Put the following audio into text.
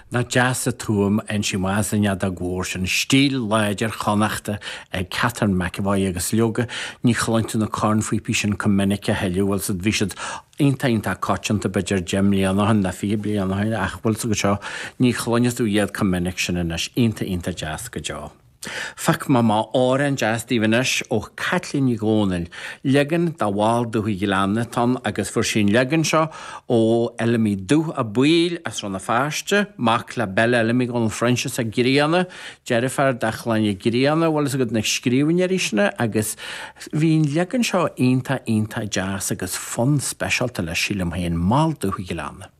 na jazz a túm en si másanne a gúir sin stíl leidir chonachta ag Catherine McAvoy agus leoga ní chláinte na carn faoi pí sin cuminice heiliúil sa bhísiad inta cochanta beidir Jim líanahan na fi blianahain achbhfuil go seo ní chláine tú iad cuminic sin inis inta jazz go deo. Fach má áran jazz díhanis ó Catlín í gcónail legan dá bháil dúthaí gileanna tan agus fuair sin legan seo ó eilmí dú a buil as ranna fáiste mac le bell eilmí gón Frenchas a gríanna Jennifer dachlein i gríanna bhil go na scríbhaineirisna agus bhín legan seo inta jazz agus fun specialta le sílam haon máil dúthaí gileanna.